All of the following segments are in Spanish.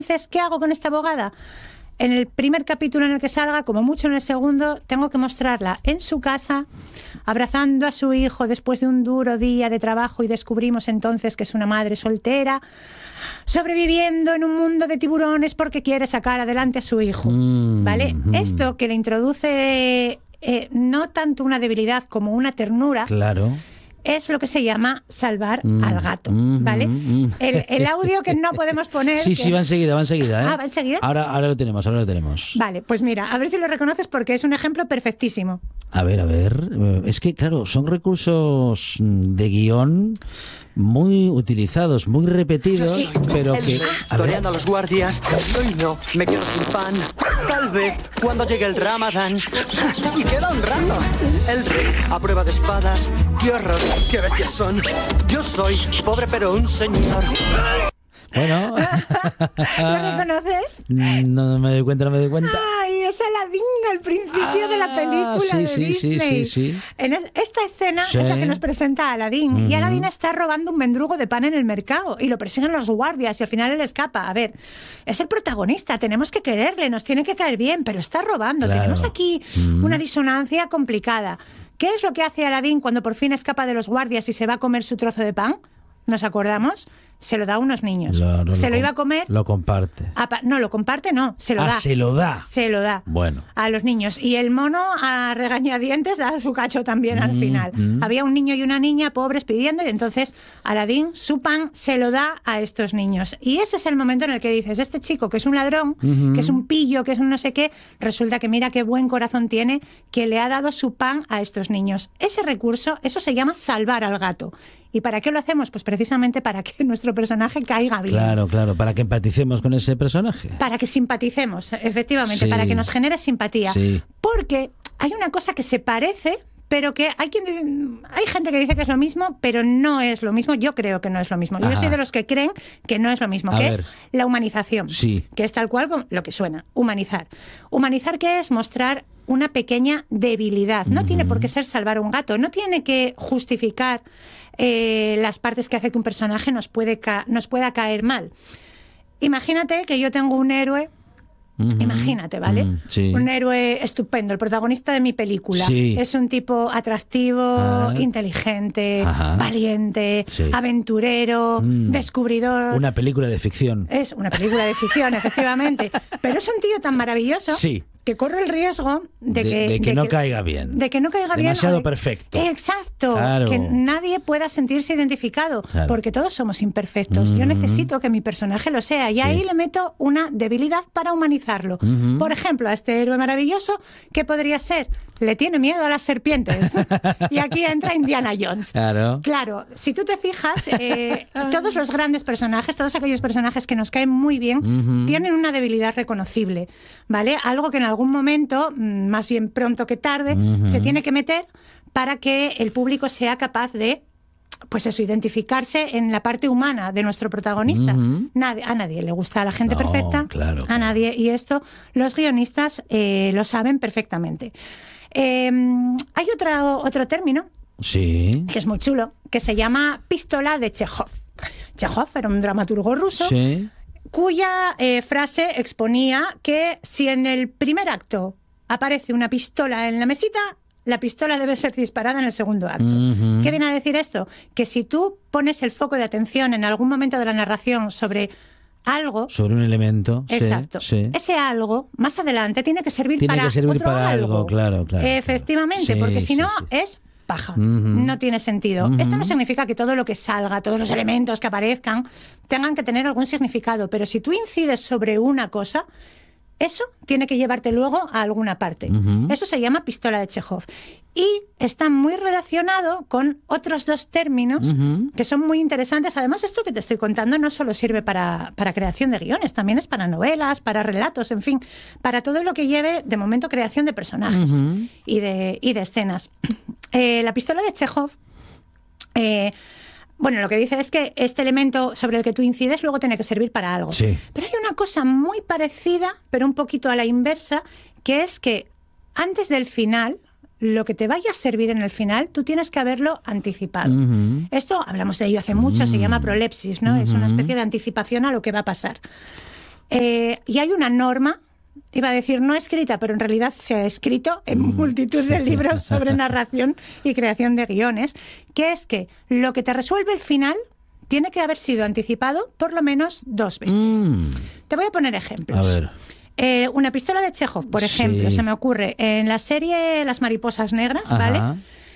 Entonces, ¿qué hago con esta abogada? En el primer capítulo en el que salga, como mucho en el segundo, tengo que mostrarla en su casa, abrazando a su hijo después de un duro día de trabajo, y descubrimos entonces que es una madre soltera, sobreviviendo en un mundo de tiburones porque quiere sacar adelante a su hijo. ¿Vale? Esto que le introduce no tanto una debilidad como una ternura. Claro. Es lo que se llama salvar al gato, ¿vale? El audio que no podemos poner... Sí, va enseguida, ¿eh? Ah, ¿va enseguida? Ahora lo tenemos. Vale, pues mira, a ver si lo reconoces porque es un ejemplo perfectísimo. A ver. Es que, claro, son recursos de guión muy utilizados, muy repetidos, pero que... Toreando a los guardias. Hoy no, me quedo sin pan. Tal vez cuando llegue el Ramadán. Y queda un rato. El rey a prueba de espadas. ¡Qué horror! ¡Qué bestias son! Yo soy pobre pero un señor. Bueno. ¿Lo reconoces? No me doy cuenta. ¡Ay, es Aladín al principio de la película de Disney! Sí. En esta escena es la que nos presenta a Aladín. Y Aladín está robando un mendrugo de pan en el mercado y lo persiguen los guardias y al final él escapa. A ver, es el protagonista, tenemos que quererle, nos tiene que caer bien, pero está robando. Claro. Tenemos aquí una disonancia complicada. ¿Qué es lo que hace Aladín cuando por fin escapa de los guardias y se va a comer su trozo de pan? ¿Nos acordamos? Se lo da a unos niños. Se lo iba a comer. Lo comparte. No, lo comparte no, se lo da. Se lo da. Se lo da. Bueno. A los niños. Y el mono, a regañadientes, da su cacho también al final. Había un niño y una niña pobres pidiendo y entonces Aladín su pan se lo da a estos niños. Y ese es el momento en el que dices, este chico que es un ladrón, que es un pillo, que es un no sé qué, resulta que mira qué buen corazón tiene, que le ha dado su pan a estos niños. Ese recurso, eso se llama salvar al gato. ¿Y para qué lo hacemos? Pues precisamente para que nuestro personaje caiga bien. Claro, para que empaticemos con ese personaje. Para que simpaticemos, efectivamente, para que nos genere simpatía. Sí. Porque hay una cosa que se parece, pero que hay gente que dice que es lo mismo, pero no es lo mismo. Yo creo que no es lo mismo. Yo soy de los que creen que no es lo mismo, que es la humanización. Sí. Que es tal cual como lo que suena, humanizar. ¿Humanizar qué es? Mostrar una pequeña debilidad. No tiene por qué ser salvar a un gato, no tiene que justificar las partes que hace que un personaje nos pueda caer mal. Imagínate que yo tengo un héroe. Imagínate, ¿vale? Sí. Un héroe estupendo, el protagonista de mi película. Sí. Es un tipo atractivo, inteligente, valiente, aventurero, descubridor. Una película de ficción. Es una película de ficción, efectivamente. Pero es un tío tan maravilloso que corre el riesgo de que no caiga bien. De que no caiga bien. Demasiado perfecto. Exacto. Claro. Que nadie pueda sentirse identificado. Claro. Porque todos somos imperfectos. Yo necesito que mi personaje lo sea. Y ahí le meto una debilidad para humanizarlo. Por ejemplo, a este héroe maravilloso, ¿qué podría ser? Le tiene miedo a las serpientes. Y aquí entra Indiana Jones. Claro, si tú te fijas, todos los grandes personajes, todos aquellos personajes que nos caen muy bien, tienen una debilidad reconocible, ¿vale? Algo que en algún momento, más bien pronto que tarde, se tiene que meter para que el público sea capaz de, pues eso, identificarse en la parte humana de nuestro protagonista. A nadie le gusta la gente perfecta, a nadie, y esto los guionistas lo saben perfectamente. Hay otro término que es muy chulo, que se llama pistola de Chekhov. Chekhov era un dramaturgo ruso cuya frase exponía que si en el primer acto aparece una pistola en la mesita, la pistola debe ser disparada en el segundo acto. ¿Qué viene a decir esto? Que si tú pones el foco de atención en algún momento de la narración sobre algo, sobre un elemento, exacto, ese algo más adelante tiene que servir para otro algo. Claro, efectivamente, porque si no es paja, no tiene sentido. Esto no significa que todo lo que salga, todos los elementos que aparezcan tengan que tener algún significado, pero si tú incides sobre una cosa, eso tiene que llevarte luego a alguna parte. Eso se llama pistola de Chekhov. Y está muy relacionado con otros dos términos que son muy interesantes. Además, esto que te estoy contando no solo sirve para creación de guiones, también es para novelas, para relatos, en fin, para todo lo que lleve, de momento, creación de personajes y de escenas. La pistola de Chekhov... Bueno, lo que dice es que este elemento sobre el que tú incides luego tiene que servir para algo. Pero hay una cosa muy parecida, pero un poquito a la inversa, que es que antes del final, lo que te vaya a servir en el final, tú tienes que haberlo anticipado. Esto, hablamos de ello hace mucho, se llama prolepsis, ¿no? Es una especie de anticipación a lo que va a pasar. Y hay una norma, iba a decir no escrita, pero en realidad se ha escrito en multitud de libros sobre narración y creación de guiones, que es que lo que te resuelve el final tiene que haber sido anticipado por lo menos 2 veces. Te voy a poner ejemplos. A ver. Una pistola de Chekhov, por ejemplo, se me ocurre. En la serie Las mariposas negras, ¿vale?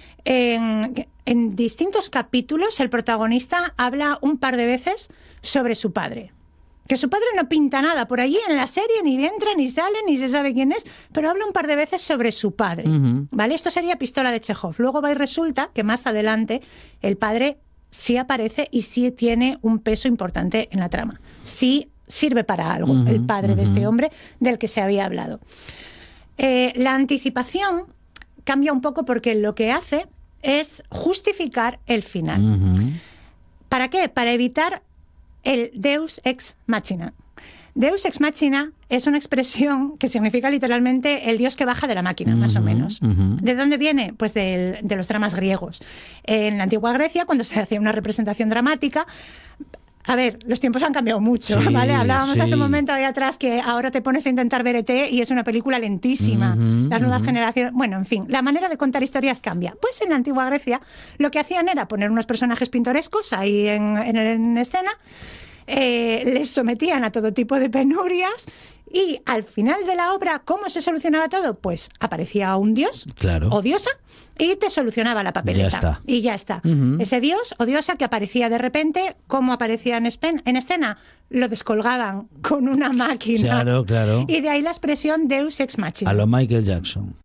En distintos capítulos el protagonista habla un par de veces sobre su padre. Que su padre no pinta nada por allí en la serie, ni entra, ni sale, ni se sabe quién es, pero habla un par de veces sobre su padre. ¿Vale? Esto sería pistola de Chekhov. Luego va y resulta que más adelante el padre sí aparece y sí tiene un peso importante en la trama. Sí sirve para algo el padre de este hombre del que se había hablado. La anticipación cambia un poco porque lo que hace es justificar el final. ¿Para qué? Para evitar el Deus ex machina. Deus ex machina es una expresión que significa literalmente el dios que baja de la máquina, más o menos. ¿De dónde viene? Pues de los dramas griegos. En la antigua Grecia, cuando se hacía una representación dramática, a ver, los tiempos han cambiado mucho, sí, ¿vale? Hablábamos hace un momento ahí atrás que ahora te pones a intentar ver ET y es una película lentísima. Las nuevas generaciones... Bueno, en fin, la manera de contar historias cambia. Pues en la antigua Grecia lo que hacían era poner unos personajes pintorescos ahí en escena, les sometían a todo tipo de penurias y al final de la obra, ¿cómo se solucionaba todo? Pues aparecía un dios o diosa y te solucionaba la papeleta. Y ya está. Ese dios o diosa que aparecía de repente, ¿cómo aparecía en escena? Lo descolgaban con una máquina. Claro. Y de ahí la expresión Deus ex machina. A lo Michael Jackson.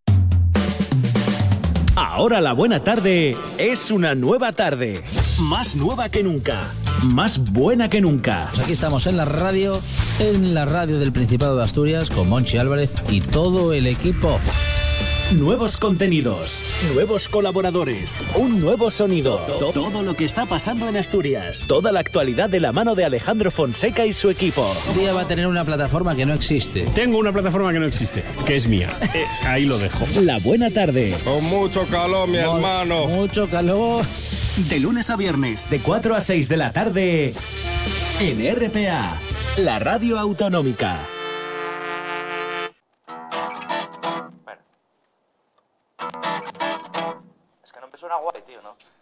Ahora la buena tarde es una nueva tarde. Más nueva que nunca. Más buena que nunca. Pues aquí estamos en la radio del Principado de Asturias, con Monchi Álvarez y todo el equipo. Nuevos contenidos, nuevos colaboradores, un nuevo sonido. Todo lo que está pasando en Asturias. Toda la actualidad de la mano de Alejandro Fonseca y su equipo. Un día va a tener una plataforma que no existe. Tengo una plataforma que no existe, que es mía. Ahí lo dejo. La buena tarde. Con mucho calor, mi hermano. Mucho calor. De lunes a viernes, de 4 a 6 de la tarde, en RPA, la radio autonómica. Es que no me suena guay, tío, ¿no?